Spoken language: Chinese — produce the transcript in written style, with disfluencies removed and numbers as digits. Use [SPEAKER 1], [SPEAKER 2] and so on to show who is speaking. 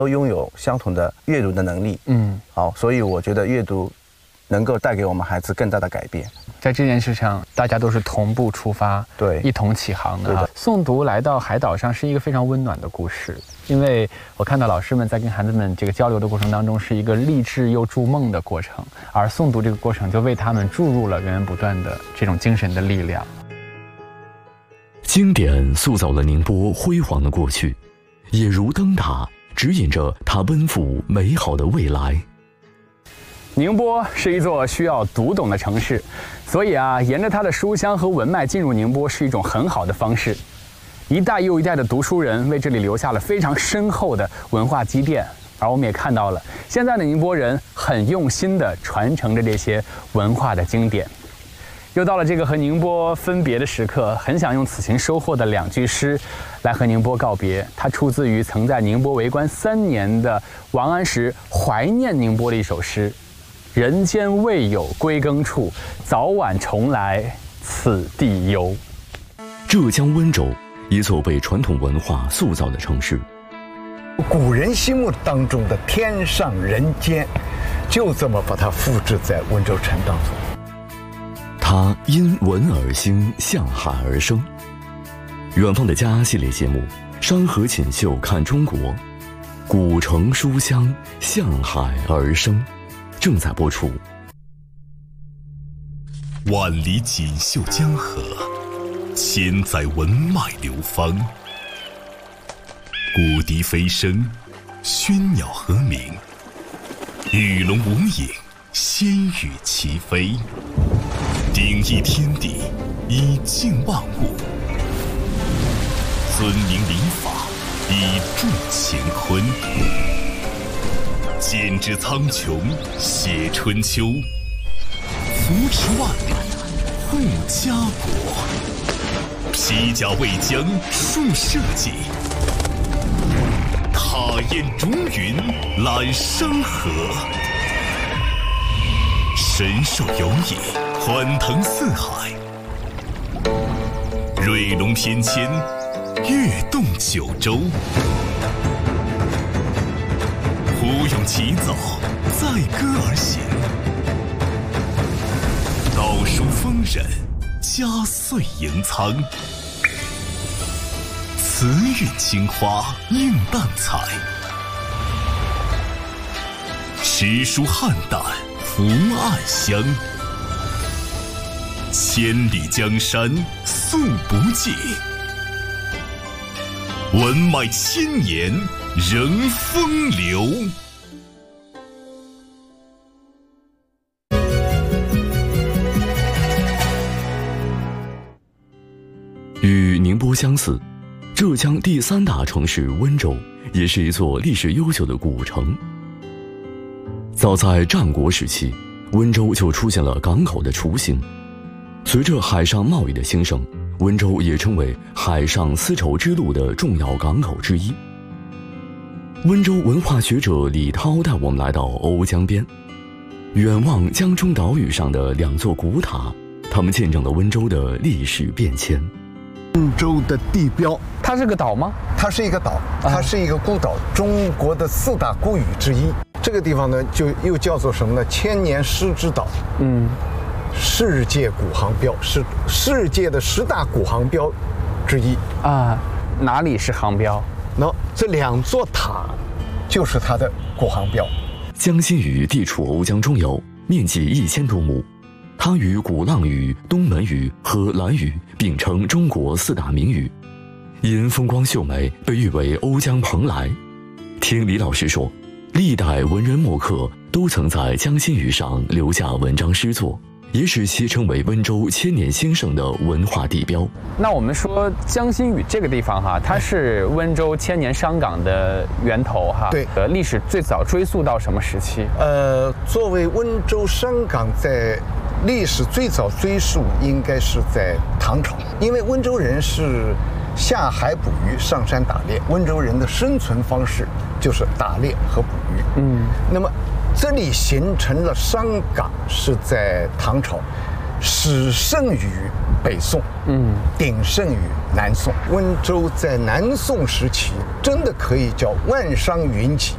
[SPEAKER 1] 都拥有相同的阅读的能力。好，所以我觉得阅读能够带给我们孩子更大的改变。
[SPEAKER 2] 在这件事上，大家都是同步出发，
[SPEAKER 1] 对，
[SPEAKER 2] 一同起航的。诵读来到海岛上是一个非常温暖的故事，因为我看到老师们在跟孩子们这个交流的过程当中，是一个励志又筑梦的过程，而诵读这个过程就为他们注入了源源不断的这种精神的力量。
[SPEAKER 3] 经典塑造了宁波辉煌的过去，也如灯塔指引着它奔赴美好的未来。
[SPEAKER 2] 宁波是一座需要读懂的城市，所以沿着它的书香和文脉进入宁波是一种很好的方式。一代又一代的读书人为这里留下了非常深厚的文化积淀，而我们也看到了现在的宁波人很用心地传承着这些文化的经典。又到了这个和宁波分别的时刻，很想用此行收获的2句诗来和宁波告别。它出自于曾在宁波为官3年的王安石怀念宁波的一首诗：人间未有归耕处，早晚重来此地游。
[SPEAKER 3] 浙江温州，一座被传统文化塑造的城市。
[SPEAKER 4] 古人心目当中的天上人间，就这么把它复制在温州城当中。
[SPEAKER 3] 它因文而兴，向海而生。远方的家系列节目《山河锦绣看中国》，古城书香，向海而生，正在播出。
[SPEAKER 5] 万里锦绣江河，千载文脉流芳。古笛飞声，喧鸟和鸣，鱼龙无影，仙羽齐飞。鼎益天地，以静万物；尊明礼法，以助乾坤。剪纸苍穹，写春秋；扶持万里，护家国。披甲为将，树社稷；踏雁逐云，揽山河。神兽游弋，欢腾四海；瑞龙翩跹，跃动九州。胡咏起早，载歌而行；道书丰稔，家岁盈仓。慈韵青花，映淡彩；诗书汉淡，福暗香。千里江山诉不尽，文脉千年仍风流。
[SPEAKER 3] 与宁波相似，浙江第3大城市温州也是一座历史悠久的古城。早在战国时期，温州就出现了港口的雏形。随着海上贸易的兴盛，温州也成为海上丝绸之路的重要港口之一。温州文化学者李涛带我们来到瓯江边，远望江中岛屿上的2座古塔，它们见证了温州的历史变迁。
[SPEAKER 4] 温州的地标，
[SPEAKER 2] 它是个岛吗？
[SPEAKER 4] 它是一个岛，它是一个孤岛，中国的4大孤屿之一。这个地方呢，就又叫做什么呢？千年诗之岛。世界古航标，是世界的10大古航标之一
[SPEAKER 2] 啊。哪里是航标？
[SPEAKER 4] 这2座塔就是它的古航标。
[SPEAKER 3] 江心屿地处瓯江中游，面积1000多亩。它与鼓浪屿、东门屿和兰屿并称中国4大名屿，因风光秀美，被誉为瓯江蓬莱。听李老师说，历代文人墨客都曾在江心屿上留下文章诗作，也使其成为温州千年兴盛的文化地标。
[SPEAKER 2] 那我们说江心屿这个地方它是温州千年商港的源头
[SPEAKER 4] 对，
[SPEAKER 2] 历史最早追溯到什么时期？
[SPEAKER 4] 作为温州商港，在历史最早追溯应该是在唐朝，因为温州人是下海捕鱼，上山打猎。温州人的生存方式就是打猎和捕鱼。那么这里形成了商港是在唐朝，始盛于北宋，鼎盛于南宋。温州在南宋时期真的可以叫万商云集。